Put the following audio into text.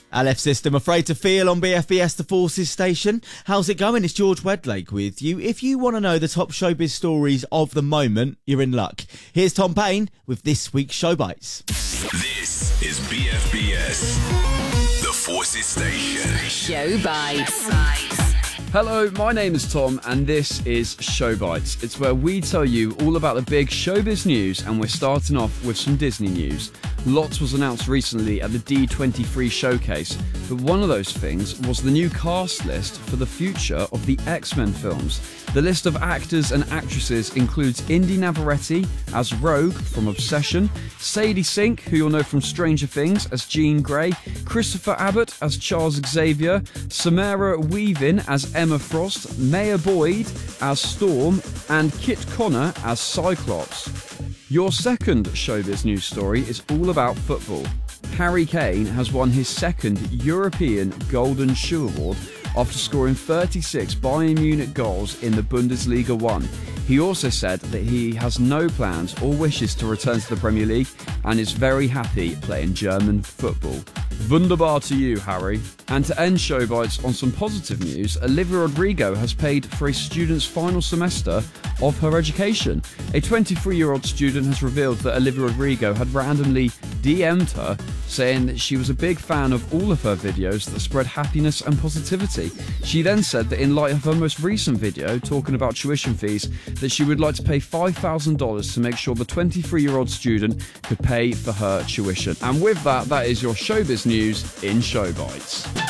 LF System, Afraid to Feel on BFBS The Forces station. How's it going? It's George Wedlake with you. If you want to know the top showbiz stories of the moment, you're in luck. Here's Tom Payne with this week's Show Bites. This is BFBS The Forces station. Show Bites. Hello, my name is Tom and this is Show Bites. It's where we tell you all about the big showbiz news, and we're starting off with some Disney news. Lots was announced recently at the D23 showcase, but one of those things was the new cast list for the future of the X-Men films. The list of actors and actresses includes Indy Navarrete as Rogue from Obsession, Sadie Sink, who you'll know from Stranger Things, as Jean Grey, Christopher Abbott as Charles Xavier, Samara Weaving as Emma Frost, Maya Boyd as Storm, and Kit Connor as Cyclops. Your second showbiz news story is all about football. Harry Kane has won his second European Golden Shoe Award after scoring 36 Bayern Munich goals in the Bundesliga 1. He also said that he has no plans or wishes to return to the Premier League and is very happy playing German football. Wunderbar to you, Harry. And to end Show Bites on some positive news, Olivia Rodrigo has paid for a student's final semester of her education. A 23-year-old student has revealed that Olivia Rodrigo had randomly DM'd her, saying that she was a big fan of all of her videos that spread happiness and positivity. She then said that in light of her most recent video talking about tuition fees, that she would like to pay $5,000 to make sure the 23-year-old student could pay for her tuition. And with that, that is your showbiz news in Show Bites.